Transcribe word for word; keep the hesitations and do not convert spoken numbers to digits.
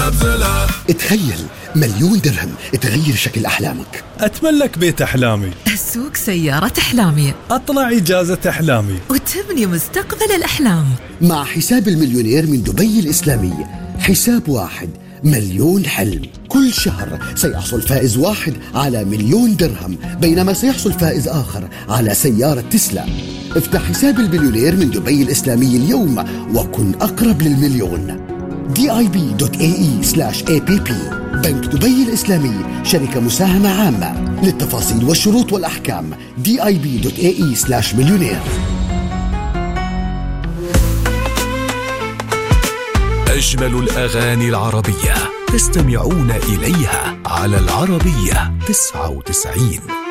بزلها. تخيل مليون درهم تغير شكل أحلامك. أتملك بيت أحلامي، أسوق سيارة أحلامي، أطلع إجازة أحلامي، وتبني مستقبل الأحلام. مع حساب المليونير من دبي الإسلامي، حساب واحد مليون حلم. كل شهر سيحصل فائز واحد على مليون درهم، بينما سيحصل فائز آخر على سيارة تسلا. افتح حساب المليونير من دبي الإسلامي اليوم وكن أقرب للمليون. دي آي بي دوت إيه إي سلاش إيه بي بي. بنك دبي الإسلامي شركة مساهمة عامة. للتفاصيل والشروط والأحكام دي آي بي دوت إيه إي سلاش مليونير. أجمل الأغاني العربية تستمعون إليها على العربية تسعة وتسعين.